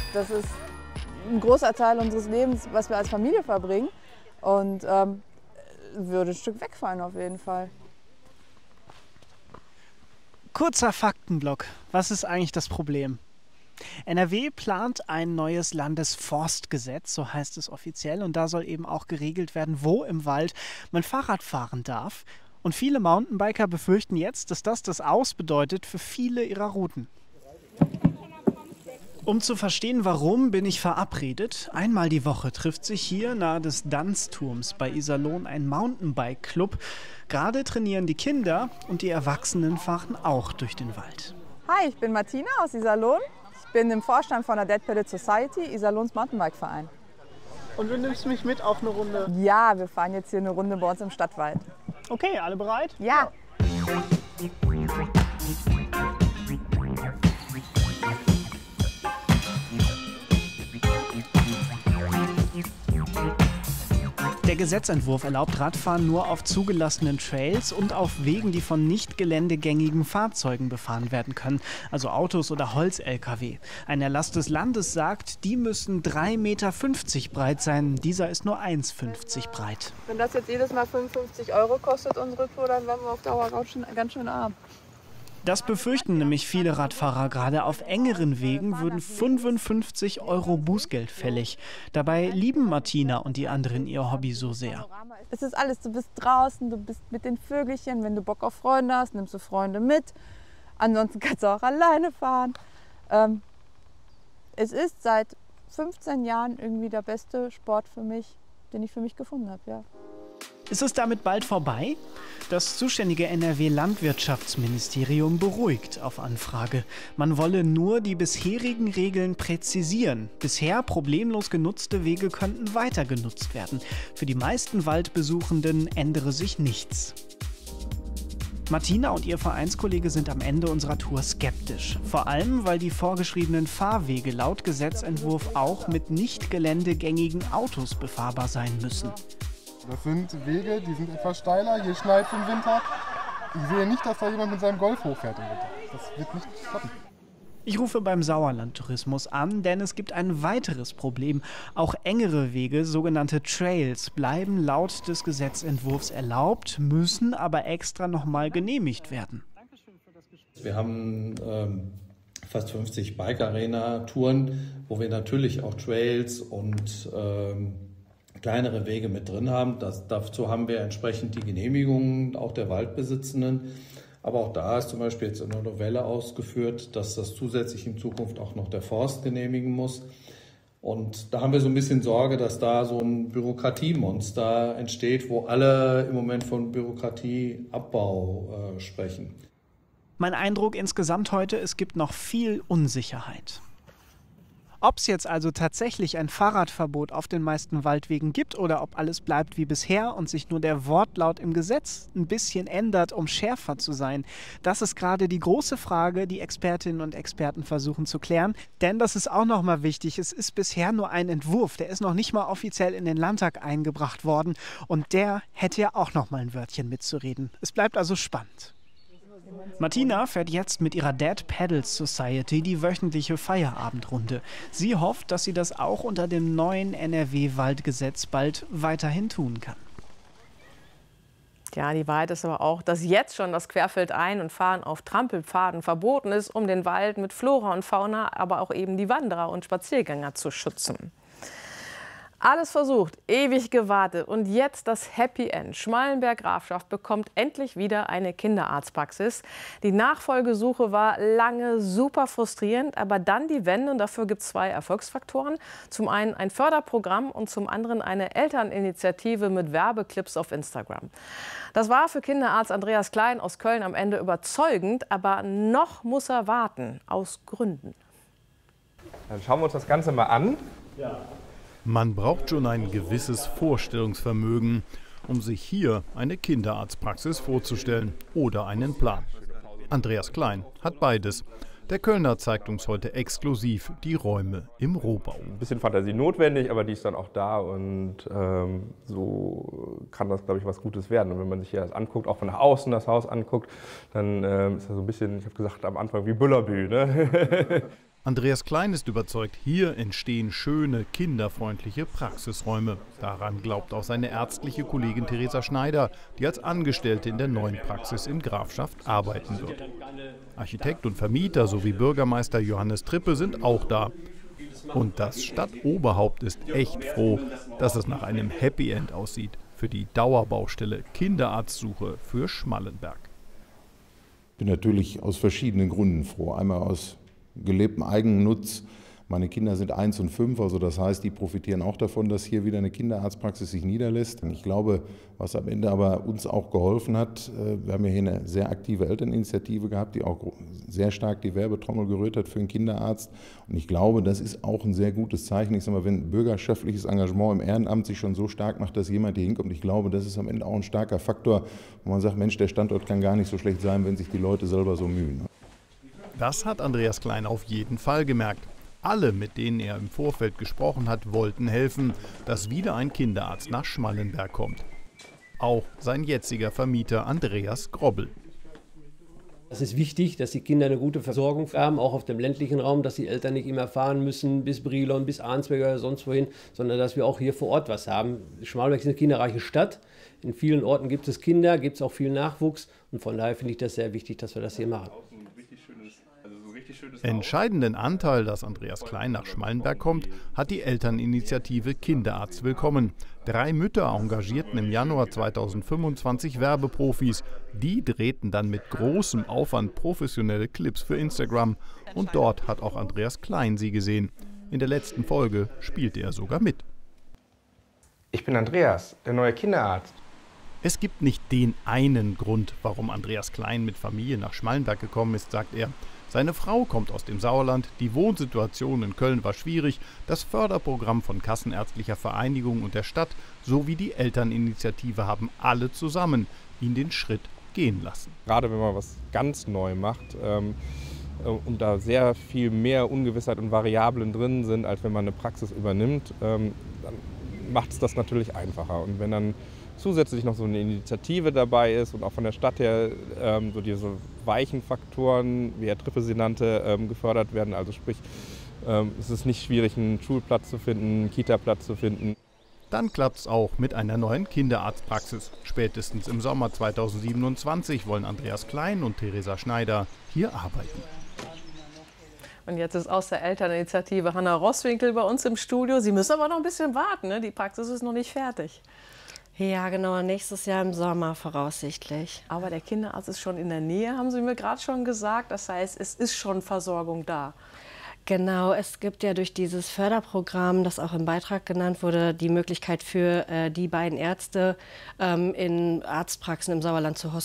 Das ist ein großer Teil unseres Lebens, was wir als Familie verbringen. Und würde ein Stück wegfallen auf jeden Fall. Kurzer Faktenblock. Was ist eigentlich das Problem? NRW plant ein neues Landesforstgesetz, so heißt es offiziell. Und da soll eben auch geregelt werden, wo im Wald man Fahrrad fahren darf. Und viele Mountainbiker befürchten jetzt, dass das Aus bedeutet für viele ihrer Routen. Um zu verstehen, warum, bin ich verabredet. Einmal die Woche trifft sich hier nahe des Danzturms bei Iserlohn ein Mountainbike-Club. Gerade trainieren die Kinder und die Erwachsenen fahren auch durch den Wald. Hi, ich bin Martina aus Iserlohn. Ich bin im Vorstand von der Dead Pellet Society, Iserlohns Mountainbike-Verein. Und du nimmst mich mit auf eine Runde? Ja, wir fahren jetzt hier eine Runde bei uns im Stadtwald. Okay, alle bereit? Ja. Der Gesetzentwurf erlaubt Radfahren nur auf zugelassenen Trails und auf Wegen, die von nicht geländegängigen Fahrzeugen befahren werden können, also Autos oder Holz-Lkw. Ein Erlass des Landes sagt, die müssen 3,50 Meter breit sein. Dieser ist nur 1,50 Meter breit. Wenn das jetzt jedes Mal 55 € kostet, unsere Tour, dann werden wir auf Dauer ganz schön arm. Das befürchten nämlich viele Radfahrer. Gerade auf engeren Wegen würden 55 € Bußgeld fällig. Dabei lieben Martina und die anderen ihr Hobby so sehr. Es ist alles, du bist draußen, du bist mit den Vögelchen. Wenn du Bock auf Freunde hast, nimmst du Freunde mit. Ansonsten kannst du auch alleine fahren. Es ist seit 15 Jahren irgendwie der beste Sport für mich, den ich für mich gefunden habe, ja. Ist es damit bald vorbei? Das zuständige NRW-Landwirtschaftsministerium beruhigt auf Anfrage. Man wolle nur die bisherigen Regeln präzisieren. Bisher problemlos genutzte Wege könnten weiter genutzt werden. Für die meisten Waldbesuchenden ändere sich nichts. Martina und ihr Vereinskollege sind am Ende unserer Tour skeptisch. Vor allem, weil die vorgeschriebenen Fahrwege laut Gesetzentwurf auch mit nicht geländegängigen Autos befahrbar sein müssen. Das sind Wege, die sind etwas steiler, hier schneit es im Winter. Ich sehe nicht, dass da jemand mit seinem Golf hochfährt im Winter. Das wird nicht klappen. Ich rufe beim Sauerland-Tourismus an, denn es gibt ein weiteres Problem. Auch engere Wege, sogenannte Trails, bleiben laut des Gesetzentwurfs erlaubt, müssen aber extra nochmal genehmigt werden. Wir haben fast 50 Bike-Arena-Touren, wo wir natürlich auch Trails und kleinere Wege mit drin haben. Dazu haben wir entsprechend die Genehmigungen auch der Waldbesitzenden. Aber auch da ist zum Beispiel jetzt in der Novelle ausgeführt, dass das zusätzlich in Zukunft auch noch der Forst genehmigen muss. Und da haben wir so ein bisschen Sorge, dass da so ein Bürokratiemonster entsteht, wo alle im Moment von Bürokratieabbau sprechen. Mein Eindruck insgesamt heute, es gibt noch viel Unsicherheit. Ob es jetzt also tatsächlich ein Fahrradverbot auf den meisten Waldwegen gibt oder ob alles bleibt wie bisher und sich nur der Wortlaut im Gesetz ein bisschen ändert, um schärfer zu sein, das ist gerade die große Frage, die Expertinnen und Experten versuchen zu klären. Denn das ist auch nochmal wichtig, es ist bisher nur ein Entwurf, der ist noch nicht mal offiziell in den Landtag eingebracht worden und der hätte ja auch noch mal ein Wörtchen mitzureden. Es bleibt also spannend. Martina fährt jetzt mit ihrer Dead Pellet Society die wöchentliche Feierabendrunde. Sie hofft, dass sie das auch unter dem neuen NRW-Waldgesetz bald weiterhin tun kann. Ja, die Wahrheit ist aber auch, dass jetzt schon das Querfeldein- und Fahren auf Trampelpfaden verboten ist, um den Wald mit Flora und Fauna, aber auch eben die Wanderer und Spaziergänger zu schützen. Alles versucht, ewig gewartet und jetzt das Happy End. Schmallenberg-Grafschaft bekommt endlich wieder eine Kinderarztpraxis. Die Nachfolgesuche war lange super frustrierend, aber dann die Wende und dafür gibt es 2 Erfolgsfaktoren. Zum einen ein Förderprogramm und zum anderen eine Elterninitiative mit Werbeclips auf Instagram. Das war für Kinderarzt Andreas Klein aus Köln am Ende überzeugend, aber noch muss er warten, aus Gründen. Dann schauen wir uns das Ganze mal an. Ja. Man braucht schon ein gewisses Vorstellungsvermögen, um sich hier eine Kinderarztpraxis vorzustellen oder einen Plan. Andreas Klein hat beides. Der Kölner zeigt uns heute exklusiv die Räume im Rohbau. Ein bisschen Fantasie notwendig, aber die ist dann auch da und so kann das, glaube ich, was Gutes werden. Und wenn man sich hier das anguckt, auch von nach außen das Haus anguckt, dann ist das so ein bisschen, ich habe gesagt am Anfang, wie Bullabü, ne? Andreas Klein ist überzeugt, hier entstehen schöne, kinderfreundliche Praxisräume. Daran glaubt auch seine ärztliche Kollegin Theresa Schneider, die als Angestellte in der neuen Praxis in Grafschaft arbeiten wird. Architekt und Vermieter sowie Bürgermeister Johannes Trippe sind auch da. Und das Stadtoberhaupt ist echt froh, dass es nach einem Happy End aussieht für die Dauerbaustelle Kinderarztsuche für Schmallenberg. Ich bin natürlich aus verschiedenen Gründen froh. Einmal aus gelebtem Eigennutz. Meine Kinder sind 1 und 5, also das heißt, die profitieren auch davon, dass hier wieder eine Kinderarztpraxis sich niederlässt. Ich glaube, was am Ende aber uns auch geholfen hat, wir haben ja hier eine sehr aktive Elterninitiative gehabt, die auch sehr stark die Werbetrommel gerührt hat für einen Kinderarzt. Und ich glaube, das ist auch ein sehr gutes Zeichen. Ich sage mal, wenn bürgerschaftliches Engagement im Ehrenamt sich schon so stark macht, dass jemand hier hinkommt, ich glaube, das ist am Ende auch ein starker Faktor, wo man sagt, Mensch, der Standort kann gar nicht so schlecht sein, wenn sich die Leute selber so mühen. Das hat Andreas Klein auf jeden Fall gemerkt. Alle, mit denen er im Vorfeld gesprochen hat, wollten helfen, dass wieder ein Kinderarzt nach Schmallenberg kommt. Auch sein jetziger Vermieter Andreas Grobbel. Es ist wichtig, dass die Kinder eine gute Versorgung haben, auch auf dem ländlichen Raum, dass die Eltern nicht immer fahren müssen bis Brilon, bis Arnsberg oder sonst wohin, sondern dass wir auch hier vor Ort was haben. Schmallenberg ist eine kinderreiche Stadt. In vielen Orten gibt es Kinder, gibt es auch viel Nachwuchs und von daher finde ich das sehr wichtig, dass wir das hier machen. Entscheidenden Anteil, dass Andreas Klein nach Schmallenberg kommt, hat die Elterninitiative Kinderarzt Willkommen. 3 Mütter engagierten im Januar 2025 Werbeprofis. Die drehten dann mit großem Aufwand professionelle Clips für Instagram. Und dort hat auch Andreas Klein sie gesehen. In der letzten Folge spielte er sogar mit. Ich bin Andreas, der neue Kinderarzt. Es gibt nicht den einen Grund, warum Andreas Klein mit Familie nach Schmallenberg gekommen ist, sagt er. Seine Frau kommt aus dem Sauerland, die Wohnsituation in Köln war schwierig, das Förderprogramm von Kassenärztlicher Vereinigung und der Stadt sowie die Elterninitiative haben alle zusammen ihn den Schritt gehen lassen. Gerade wenn man was ganz neu macht und da sehr viel mehr Ungewissheit und Variablen drin sind, als wenn man eine Praxis übernimmt, dann macht es das natürlich einfacher. Und wenn dann zusätzlich noch so eine Initiative dabei ist und auch von der Stadt her so diese weichen Faktoren, wie Herr Trippe sie nannte, gefördert werden. Also sprich, es ist nicht schwierig, einen Schulplatz zu finden, einen Kita-Platz zu finden. Dann klappt es auch mit einer neuen Kinderarztpraxis. Spätestens im Sommer 2027 wollen Andreas Klein und Theresa Schneider hier arbeiten. Und jetzt ist aus der Elterninitiative Hanna Rosswinkel bei uns im Studio. Sie müssen aber noch ein bisschen warten, ne? Die Praxis ist noch nicht fertig. Ja, genau, nächstes Jahr im Sommer voraussichtlich. Aber der Kinderarzt ist schon in der Nähe, haben Sie mir gerade schon gesagt. Das heißt, es ist schon Versorgung da. Genau, es gibt ja durch dieses Förderprogramm, das auch im Beitrag genannt wurde, die Möglichkeit für die beiden Ärzte in Arztpraxen im Sauerland zu hospitieren.